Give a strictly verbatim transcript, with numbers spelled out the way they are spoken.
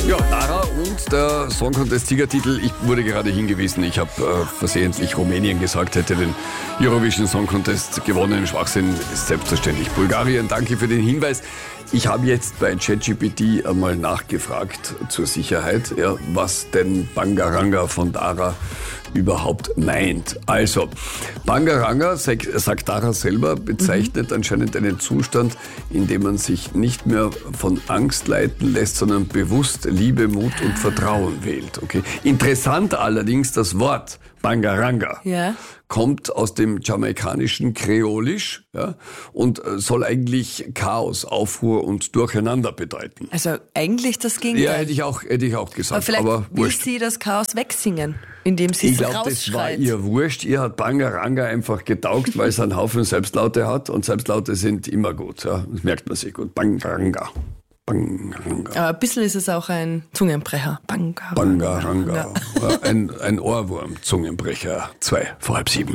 Ja, Dara und der Song Contest Siegertitel. Ich wurde gerade hingewiesen, ich habe äh, versehentlich Rumänien gesagt, hätte den Eurovision Song Contest gewonnen. Schwachsinn ist selbstverständlich Bulgarien. Danke für den Hinweis. Ich habe jetzt bei ChatGPT einmal nachgefragt zur Sicherheit, ja, was denn Bangaranga von Dara überhaupt meint. Also, Bangaranga, sagt Dara selber, bezeichnet mhm. anscheinend einen Zustand, in dem man sich nicht mehr von Angst leiten lässt, sondern bewusst Liebe, Mut und Vertrauen wählt. Okay. Interessant allerdings, das Wort Bangaranga ja. kommt aus dem jamaikanischen Kreolisch, ja, und soll eigentlich Chaos, Aufruhr und Durcheinander bedeuten. Also eigentlich das Gegenteil. Ja, hätte ich auch, hätte ich auch gesagt. Aber vielleicht aber will wurscht. sie das Chaos wegsingen, indem sie ich es glaube, das war rausschreit. ihr wurscht. Ihr hat Bangaranga einfach getaugt, weil es einen Haufen Selbstlaute hat und Selbstlaute sind immer gut. Ja. Das merkt man sich gut. Bangaranga. Bangaranga. Aber ein bisschen ist es auch ein Zungenbrecher. Bangaranga. Bangaranga. Ein, ein Ohrwurm, Zungenbrecher. Zwei vor halb sieben.